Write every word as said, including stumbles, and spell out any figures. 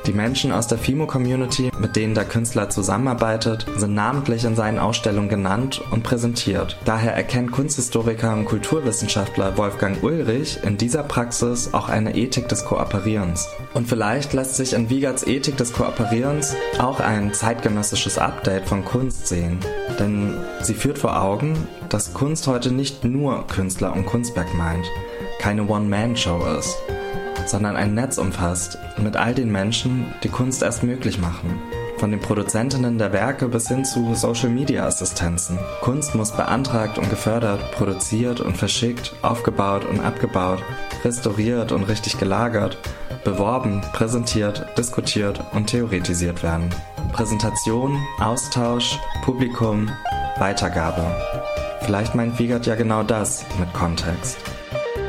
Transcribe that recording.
Die Menschen aus der Fimo-Community, mit denen der Künstler zusammenarbeitet, sind namentlich in seinen Ausstellungen genannt und präsentiert. Daher erkennt Kunsthistoriker und Kulturwissenschaftler Wolfgang Ulrich in dieser Praxis auch eine Ethik des Kooperierens. Und vielleicht lässt sich in Wiegerts Ethik des Kooperierens auch ein zeitgenössisches Update von Kunst sehen. Denn sie führt vor Augen, dass Kunst heute nicht nur Künstler und Kunstwerk meint, keine One-Man-Show ist, sondern ein Netz umfasst mit all den Menschen, die Kunst erst möglich machen. Von den Produzentinnen der Werke bis hin zu Social-Media-Assistenzen. Kunst muss beantragt und gefördert, produziert und verschickt, aufgebaut und abgebaut, restauriert und richtig gelagert, beworben, präsentiert, diskutiert und theoretisiert werden. Präsentation, Austausch, Publikum, Weitergabe. Vielleicht meint Wiegert ja genau das mit Kontext.